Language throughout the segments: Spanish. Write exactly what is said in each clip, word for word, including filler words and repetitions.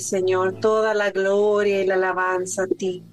Señor, toda la gloria y la alabanza a ti.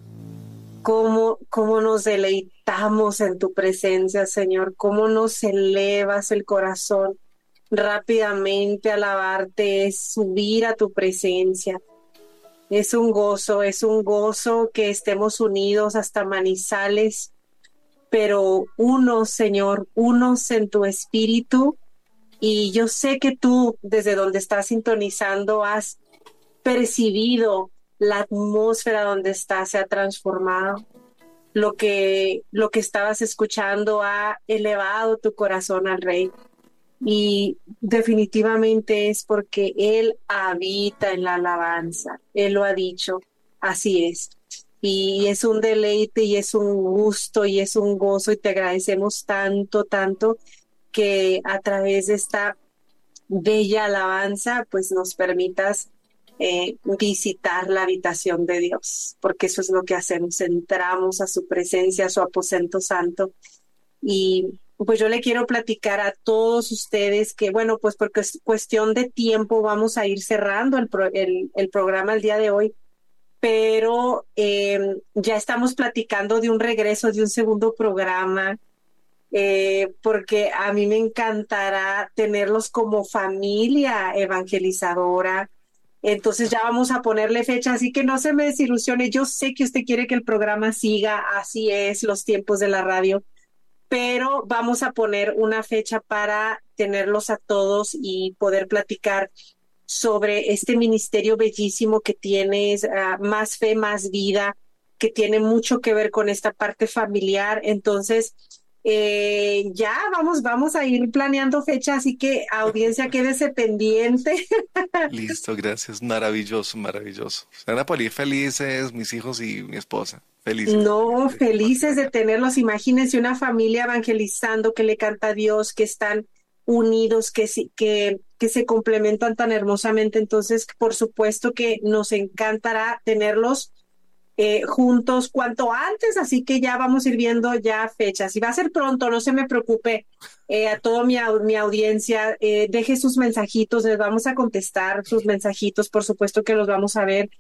Cómo, cómo nos deleitamos en tu presencia, Señor. Cómo nos elevas el corazón. Rápidamente alabarte es subir a tu presencia. Es un gozo, es un gozo que estemos unidos hasta Manizales, pero unos, Señor, unos en tu espíritu. Y yo sé que tú, desde donde estás sintonizando, has percibido la atmósfera donde estás, se ha transformado. Lo que, lo que estabas escuchando ha elevado tu corazón al Rey. Y definitivamente es porque Él habita en la alabanza. Él lo ha dicho. Así es. Y es un deleite y es un gusto y es un gozo y te agradecemos tanto, tanto que a través de esta bella alabanza pues nos permitas eh, visitar la habitación de Dios, porque eso es lo que hacemos, entramos a su presencia, a su aposento santo. Y pues yo le quiero platicar a todos ustedes que, bueno, pues porque es cuestión de tiempo, vamos a ir cerrando el, pro, el, el programa el día de hoy, pero eh, ya estamos platicando de un regreso, de un segundo programa, eh, porque a mí me encantará tenerlos como familia evangelizadora. Entonces ya vamos a ponerle fecha, así que no se me desilusione. Yo sé que usted quiere que el programa siga, así es, los tiempos de la radio, pero vamos a poner una fecha para tenerlos a todos y poder platicar sobre este ministerio bellísimo que tienes, uh, Más Fe, Más Vida, que tiene mucho que ver con esta parte familiar. Entonces, eh, ya vamos, vamos a ir planeando fecha, así que audiencia, quédese pendiente. Listo, gracias. Maravilloso, maravilloso. Se van a poner felices mis hijos y mi esposa. Felices. No, De compartir felices de acá. tenerlos. Imagínense una familia evangelizando que le canta a Dios, que están unidos, que, sí- que, que se complementan tan hermosamente. Entonces, por supuesto que nos encantará tenerlos eh, juntos cuanto antes, así que ya vamos a ir viendo ya fechas. Y va a ser pronto, no se me preocupe. Eh, a toda mi, au- mi audiencia, eh, deje sus mensajitos, les vamos a contestar sus mensajitos, por supuesto que los vamos a ver.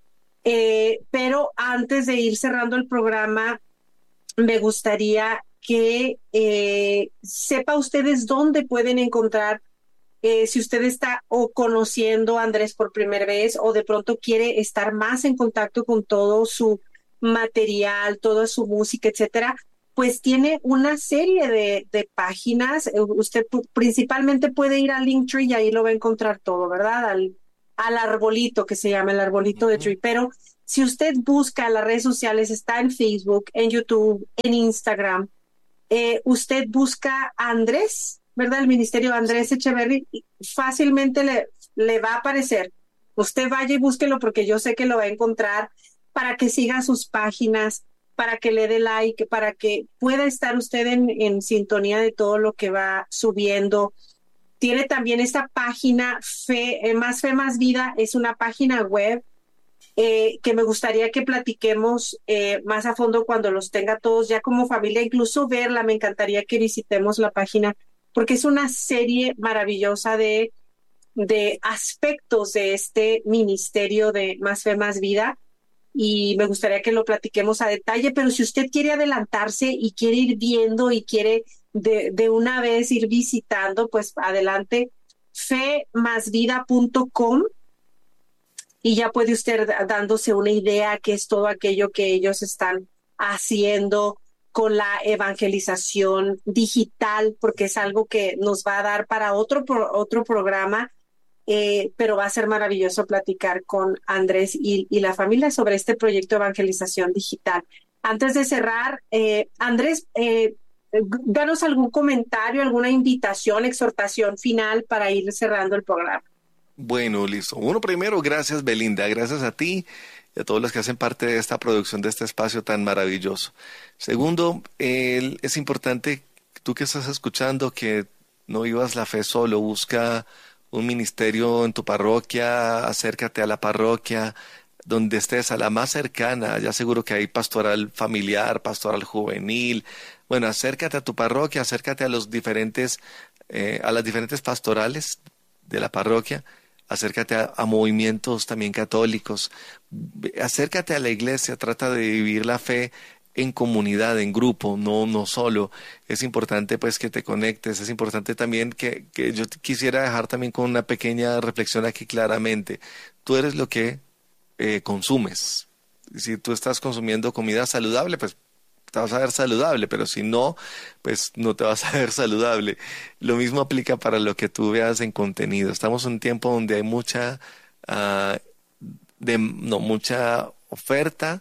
Eh, pero antes de ir cerrando el programa, me gustaría que eh, sepa ustedes dónde pueden encontrar, eh, si usted está o conociendo a Andrés por primera vez o de pronto quiere estar más en contacto con todo su material, toda su música, etcétera, pues tiene una serie de, de páginas. Eh, Usted pu- principalmente puede ir al Linktree y ahí lo va a encontrar todo, ¿verdad? Al, al arbolito que se llama el arbolito de Ujú. Tree. Pero si usted busca las redes sociales, está en Facebook, en YouTube, en Instagram, eh, usted busca a Andrés, ¿verdad? El ministerio de Andrés Echeverry, y fácilmente le, le va a aparecer. Usted vaya y búsquelo porque yo sé que lo va a encontrar para que siga sus páginas, para que le dé like, para que pueda estar usted en, en sintonía de todo lo que va subiendo. Tiene también esta página Fe, eh, Más Fe, Más Vida, es una página web eh, que me gustaría que platiquemos eh, más a fondo cuando los tenga todos ya como familia, incluso verla, me encantaría que visitemos la página, porque es una serie maravillosa de, de aspectos de este ministerio de Más Fe, Más Vida, y me gustaría que lo platiquemos a detalle, pero si usted quiere adelantarse y quiere ir viendo y quiere de, de una vez ir visitando, pues adelante, fe más vida punto com y ya puede usted dándose una idea qué es todo aquello que ellos están haciendo con la evangelización digital, porque es algo que nos va a dar para otro, pro, otro programa, eh, pero va a ser maravilloso platicar con Andrés y, y la familia sobre este proyecto de evangelización digital. Antes de cerrar, eh, Andrés, eh, danos algún comentario, alguna invitación, exhortación final para ir cerrando el programa. Bueno, listo. Uno primero, gracias Belinda, gracias a ti y a todos los que hacen parte de esta producción, de este espacio tan maravilloso. Segundo, el- es importante, tú que estás escuchando, que no vivas la fe solo, busca un ministerio en tu parroquia, acércate a la parroquia, donde estés, a la más cercana, ya seguro que hay pastoral familiar, pastoral juvenil. Bueno, acércate a tu parroquia, acércate a los diferentes, eh, a las diferentes pastorales de la parroquia. acércate a, a movimientos también católicos, acércate a la iglesia, trata de vivir la fe en comunidad, en grupo, no, no solo. Es importante pues que te conectes, es importante también que, que yo quisiera dejar también con una pequeña reflexión aquí claramente. Tú eres lo que eh, consumes. Si tú estás consumiendo comida saludable, pues te vas a ver saludable, pero si no, pues no te vas a ver saludable. Lo mismo aplica para lo que tú veas en contenido. Estamos en un tiempo donde hay mucha, uh, de, no, mucha oferta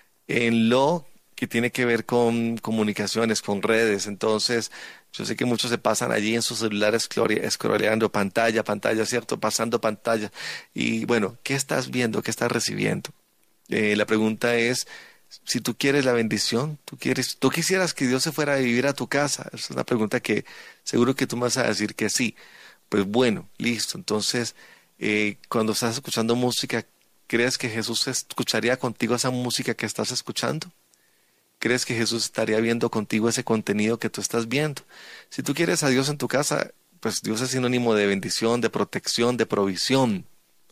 en lo que tiene que ver con comunicaciones, con redes. Entonces, yo sé que muchos se pasan allí en sus celulares scrolleando pantalla, pantalla, ¿cierto? Pasando pantalla. Y bueno, ¿qué estás viendo? ¿Qué estás recibiendo? Eh, la pregunta es, si tú quieres la bendición, tú quieres, tú quisieras que Dios se fuera a vivir a tu casa. Esa es una pregunta que seguro que tú me vas a decir que sí. Pues bueno, listo. Entonces, eh, cuando estás escuchando música, ¿crees que Jesús escucharía contigo esa música que estás escuchando? ¿Crees que Jesús estaría viendo contigo ese contenido que tú estás viendo? Si tú quieres a Dios en tu casa, pues Dios es sinónimo de bendición, de protección, de provisión,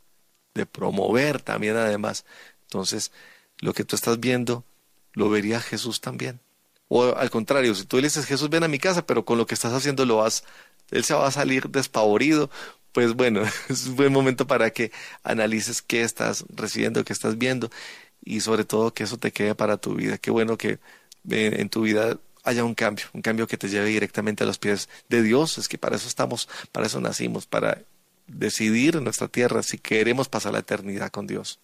de promover también además. Entonces, lo que tú estás viendo, lo vería Jesús también. O al contrario, si tú le dices, Jesús, ven a mi casa, pero con lo que estás haciendo lo vas, Él se va a salir despavorido, pues bueno, es un buen momento para que analices qué estás recibiendo, qué estás viendo, y sobre todo que eso te quede para tu vida. Qué bueno que en tu vida haya un cambio, un cambio que te lleve directamente a los pies de Dios. Es que para eso estamos, para eso nacimos, para decidir en nuestra tierra si queremos pasar la eternidad con Dios.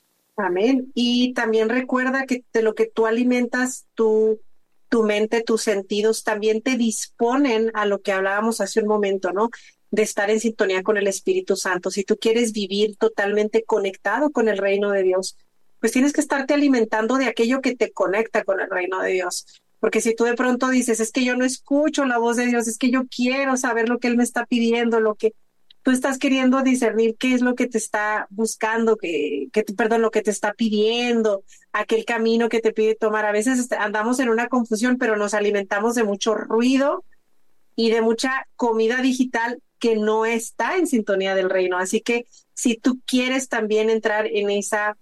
Amén. Y también recuerda que de lo que tú alimentas, tu, tu mente, tus sentidos, también te disponen a lo que hablábamos hace un momento, ¿no? De estar en sintonía con el Espíritu Santo. Si tú quieres vivir totalmente conectado con el reino de Dios, pues tienes que estarte alimentando de aquello que te conecta con el reino de Dios. Porque si tú de pronto dices, es que yo no escucho la voz de Dios, es que yo quiero saber lo que Él me está pidiendo, lo que tú estás queriendo discernir qué es lo que te está buscando, que, que perdón, lo que te está pidiendo, aquel camino que te pide tomar. A veces andamos en una confusión, pero nos alimentamos de mucho ruido y de mucha comida digital que no está en sintonía del reino. Así que si tú quieres también entrar en esa,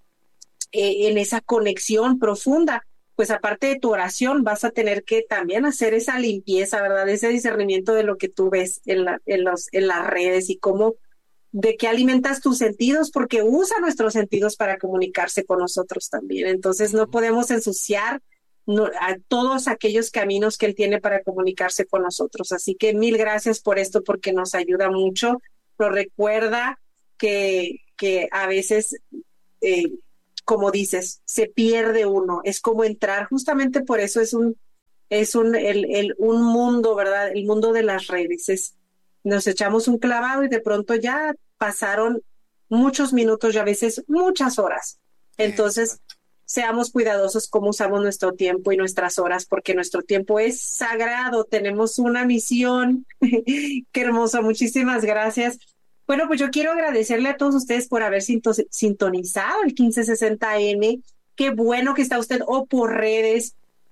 eh, en esa conexión profunda, pues aparte de tu oración, vas a tener que también hacer esa limpieza, ¿verdad? Ese discernimiento de lo que tú ves en, la, en, los, en las redes y cómo, de qué alimentas tus sentidos, porque usa nuestros sentidos para comunicarse con nosotros también. Entonces no podemos ensuciar no, a todos aquellos caminos que Él tiene para comunicarse con nosotros. Así que mil gracias por esto, porque nos ayuda mucho. Pero recuerda que, que a veces... Eh, como dices, se pierde uno, es como entrar, justamente por eso es un, es un, el, el, un mundo, ¿verdad? El mundo de las redes, es, nos echamos un clavado y de pronto ya pasaron muchos minutos y a veces muchas horas. Entonces, exacto, seamos cuidadosos cómo usamos nuestro tiempo y nuestras horas, porque nuestro tiempo es sagrado, tenemos una misión. Qué hermoso, muchísimas gracias. Bueno, pues yo quiero agradecerle a todos ustedes por haber sintonizado el quince sesenta A M. Qué bueno que está usted o por redes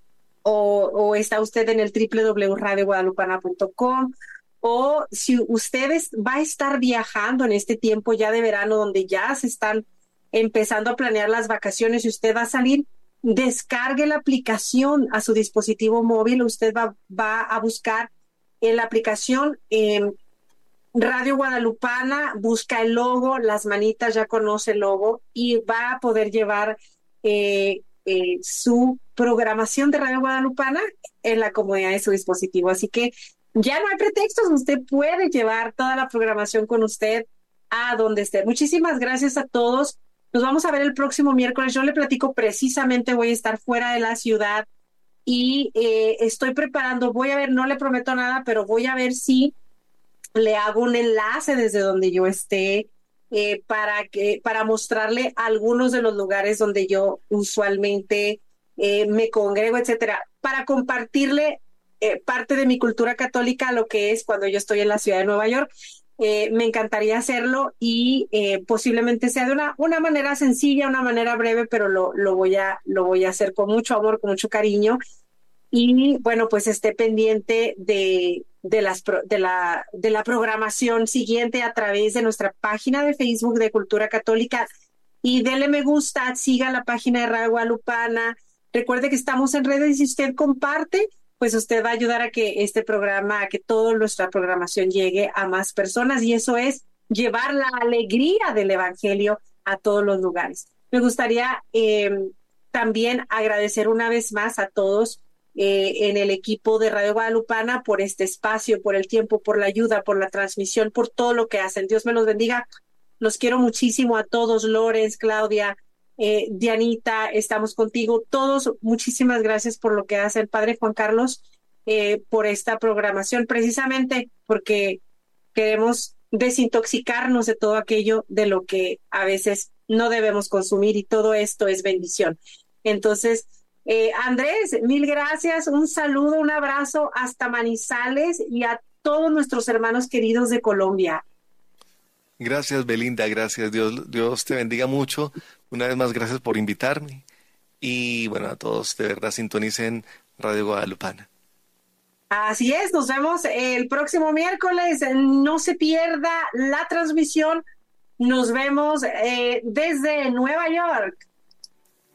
o, o está usted en el doble u doble u doble u punto radio guadalupana punto com, o si ustedes va a estar viajando en este tiempo ya de verano donde ya se están empezando a planear las vacaciones y usted va a salir, descargue la aplicación a su dispositivo móvil. Usted va, va a buscar en la aplicación eh, Radio Guadalupana, busca el logo, las manitas ya conoce el logo y va a poder llevar eh, eh, su programación de Radio Guadalupana en la comodidad de su dispositivo. Así que ya no hay pretextos, usted puede llevar toda la programación con usted a donde esté. Muchísimas gracias a todos. Nos vamos a ver el próximo miércoles. Yo le platico precisamente, voy a estar fuera de la ciudad y eh, estoy preparando, voy a ver, no le prometo nada, pero voy a ver si le hago un enlace desde donde yo esté eh, para que para mostrarle algunos de los lugares donde yo usualmente eh, me congrego, etcétera, para compartirle eh, parte de mi cultura católica, lo que es cuando yo estoy en la ciudad de Nueva York. Eh, me encantaría hacerlo y eh, posiblemente sea de una, una manera sencilla, una manera breve, pero lo, lo, voy a, lo voy a hacer con mucho amor, con mucho cariño. Y bueno, pues esté pendiente de, de, las, de, la, de la programación siguiente a través de nuestra página de Facebook de Cultura Católica y dele me gusta, siga la página de Radio Guadalupana. Recuerde que estamos en redes y si usted comparte, pues usted va a ayudar a que este programa, a que toda nuestra programación llegue a más personas y eso es llevar la alegría del Evangelio a todos los lugares. Me gustaría eh, también agradecer una vez más a todos eh, en el equipo de Radio Guadalupana por este espacio, por el tiempo, por la ayuda, por la transmisión, por todo lo que hacen. Dios me los bendiga. Los quiero muchísimo a todos, Lorenz, Claudia, eh, Dianita, estamos contigo. Todos, muchísimas gracias por lo que hacen, Padre Juan Carlos, eh, por esta programación, precisamente porque queremos desintoxicarnos de todo aquello de lo que a veces no debemos consumir y todo esto es bendición. Entonces, eh, Andrés, mil gracias, un saludo, un abrazo hasta Manizales y a todos nuestros hermanos queridos de Colombia. Gracias, Belinda, gracias. Dios, Dios te bendiga mucho. Una vez más, gracias por invitarme. Y bueno, a todos, de verdad, sintonicen Radio Guadalupana. Así es, nos vemos el próximo miércoles. No se pierda la transmisión. Nos vemos eh, desde Nueva York.